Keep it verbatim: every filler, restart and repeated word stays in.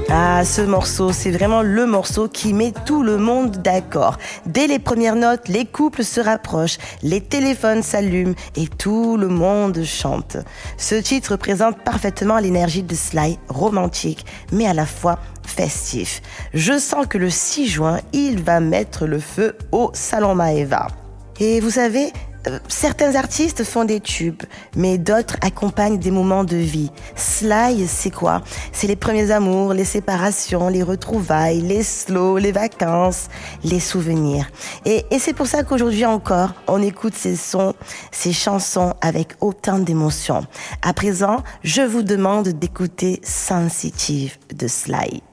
Ah, ce morceau, c'est vraiment le morceau qui met tout le monde d'accord. Dès les premières notes, les couples se rapprochent, les téléphones s'allument et tout le monde chante. Ce titre représente parfaitement l'énergie de Sly, romantique, mais à la fois festif. Je sens que le six juin, il va mettre le feu au Salon Maeva. Et vous savez, euh, certains artistes font des tubes, mais d'autres accompagnent des moments de vie. Sly, c'est quoi? C'est les premiers amours, les séparations, les retrouvailles, les slows, les vacances, les souvenirs. Et, et c'est pour ça qu'aujourd'hui encore, on écoute ces sons, ces chansons avec autant d'émotion. À présent, je vous demande d'écouter Sensitive de Sly.